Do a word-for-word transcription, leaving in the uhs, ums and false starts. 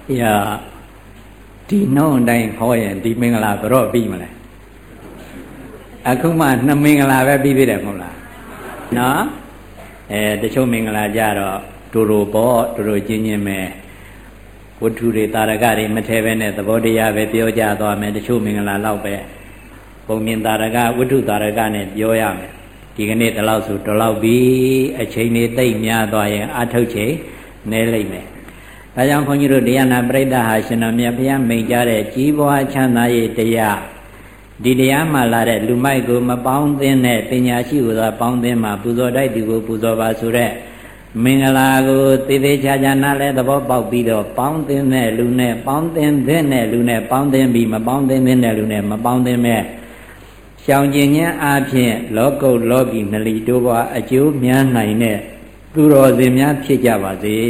Ya di non dai hoye di mingala bro bi male. Aku mah na mingala be bi bi de mဟုတ်လားနော်အဲတချို့မင်္ဂလာကြတော့တူတူပေါ့တူတူချင်းချင်းပဲဝတ္ထုတွေတာရကတွေမထဲပဲနဲ့သဘောတရားပဲပြောကြသွားမယ်တချို့မင်္ဂလာလောက်ပဲပုံမြင်တာရကဝတ္ထုတာရကနဲ့ပြောရမယ်ဒီကနေ့ဒီလောက်ဆိုဒီလောက်ပြီအချိန်လေးသိမ့်များသွားရင်အထုတ်ချိန်နည်းလိမ့်မယ်ဒါကြောင့်ခွန်ကြီးတို့တရားနာပရိသတ်ဟာရှင်တော်မြတ်ဘုရားမိန့်ကြားတဲ့ကြီးပွားချမ်းသာရေးတရားဒီတရားမှလာတဲ့လူမိုက်ကိုမပေါင်းသင်းတဲ့ပညာရှိဟူသောပေါင်းသင်းမှာပူဇော်တိုက်သူကိုပူဇော်ပါဆိုတဲ့မင်္ဂလာကိုသေသေးချာချာနားလဲသဘောပေါက်ပြီးတော့ပေါင်းသင်းတဲ့လူနဲ့ပေါင်းသင်းတဲ့လူနဲ့ပေါင်းသင်းပြီးမပေါင်းသင်းတဲ့လူနဲ့မပေါင်းသင်းမဲ့ရှောင်ကျင်ခြင်းအပြင်လောကုတ်လောကီနလီတို့ဘဝအကျိုးများနိုင်တဲ့သူတော်စင်များဖြစ်ကြပါစေ